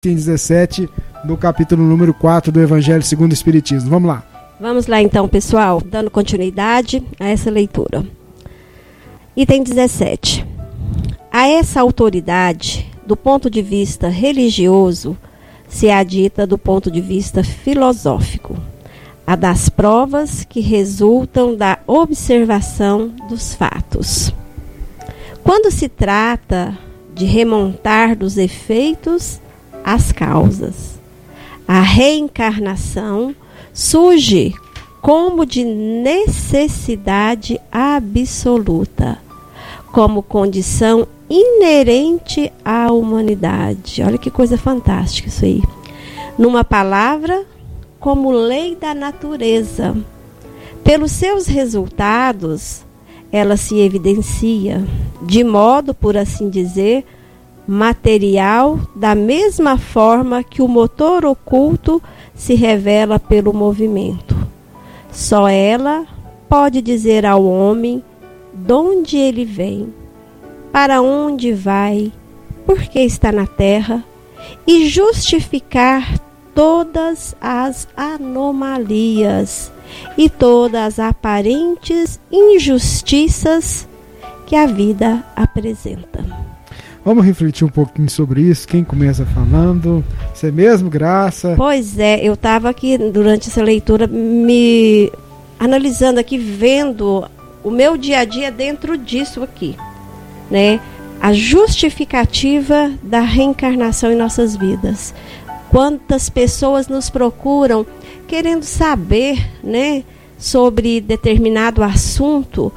item 17 do capítulo número 4 do Evangelho segundo o Espiritismo. Vamos lá. Vamos lá então, pessoal, dando continuidade a essa leitura. Item 17. A essa autoridade, do ponto de vista religioso, se adita do ponto de vista filosófico, a das provas que resultam da observação dos fatos. Quando se trata de remontar dos efeitos às causas, a reencarnação surge como de necessidade absoluta, como condição inerente à humanidade. Olha que coisa fantástica isso aí. Numa palavra, como lei da natureza. Pelos seus resultados, ela se evidencia, de modo, por assim dizer, material, da mesma forma que o motor oculto se revela pelo movimento. Só ela pode dizer ao homem de onde ele vem, para onde vai, por que está na terra, e justificar todas as anomalias e todas as aparentes injustiças que a vida apresenta. Vamos refletir um pouquinho sobre isso. Quem começa falando? Você mesmo, Graça? Pois é, eu estava aqui durante essa leitura me analisando aqui, vendo o meu dia a dia dentro disso aqui, né? A justificativa da reencarnação em nossas vidas. Quantas pessoas nos procuram querendo saber, né, sobre determinado assunto,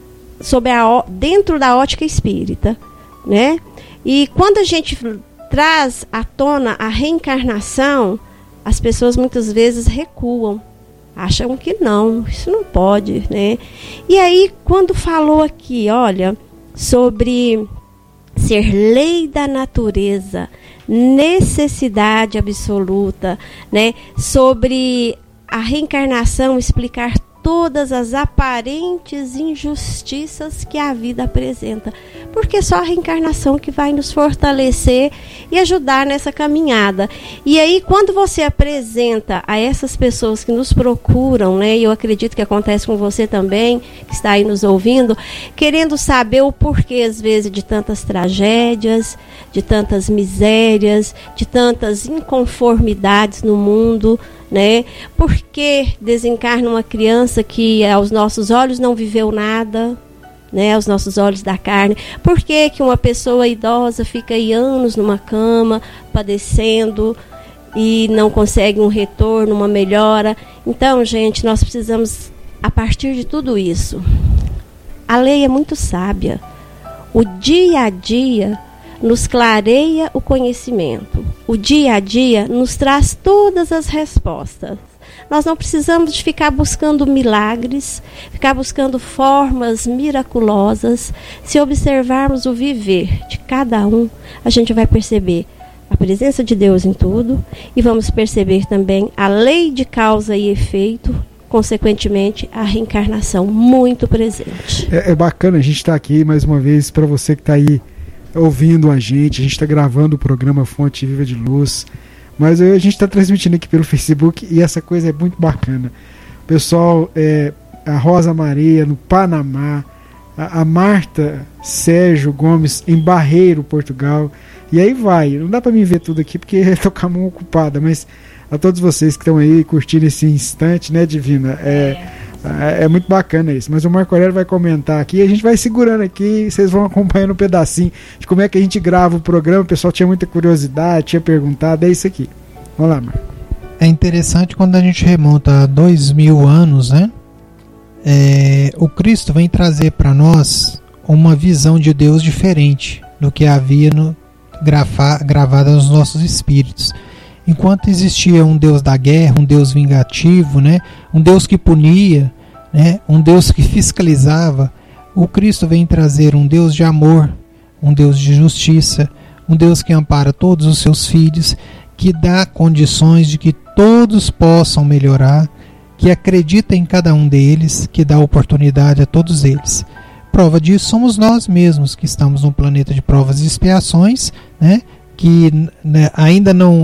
dentro da ótica espírita, né? E quando a gente traz à tona a reencarnação, as pessoas muitas vezes recuam, acham que não, isso não pode, né? E aí, quando falou aqui, olha, sobre ser lei da natureza, necessidade absoluta, né? Sobre a reencarnação explicar todas as aparentes injustiças que a vida apresenta, porque só a reencarnação que vai nos fortalecer e ajudar nessa caminhada. E aí, quando você apresenta a essas pessoas que nos procuram, né, e eu acredito que acontece com você também, que está aí nos ouvindo, querendo saber o porquê, às vezes, de tantas tragédias, de tantas misérias, de tantas inconformidades no mundo, né? Por que desencarna uma criança que aos nossos olhos não viveu nada, né? Aos nossos olhos da carne? Por que uma pessoa idosa fica aí anos numa cama, padecendo e não consegue um retorno, uma melhora? Então, gente, nós precisamos, a partir de tudo isso, a lei é muito sábia. O dia a dia nos clareia o conhecimento. O dia a dia nos traz todas as respostas. Nós não precisamos de ficar buscando milagres, ficar buscando formas miraculosas. Se observarmos o viver de cada um, a gente vai perceber a presença de Deus em tudo e vamos perceber também a lei de causa e efeito, consequentemente a reencarnação muito presente. É bacana a gente estar aqui mais uma vez, para você que está aí ouvindo a gente está gravando o programa Fonte Viva de Luz, mas a gente está transmitindo aqui pelo Facebook e essa coisa é muito bacana. Pessoal, a Rosa Maria no Panamá, a Marta Sérgio Gomes em Barreiro, Portugal, e aí vai, não dá para mim ver tudo aqui porque estou com a mão ocupada, mas a todos vocês que estão aí curtindo esse instante, né, Divina, é muito bacana isso. Mas o Marco Aurélio vai comentar aqui, a gente vai segurando aqui, vocês vão acompanhando um pedacinho de como é que a gente grava o programa. O pessoal tinha muita curiosidade, tinha perguntado, é isso aqui. Vamos lá, Marco. É interessante quando a gente remonta a 2000 anos, né? O Cristo vem trazer para nós uma visão de Deus diferente do que havia gravada nos nossos espíritos. Enquanto existia um Deus da guerra, um Deus vingativo, né? Um Deus que punia, né? Um Deus que fiscalizava, o Cristo vem trazer um Deus de amor, um Deus de justiça, um Deus que ampara todos os seus filhos, que dá condições de que todos possam melhorar, que acredita em cada um deles, que dá oportunidade a todos eles. Prova disso somos nós mesmos, que estamos num planeta de provas e expiações, né? Que ainda não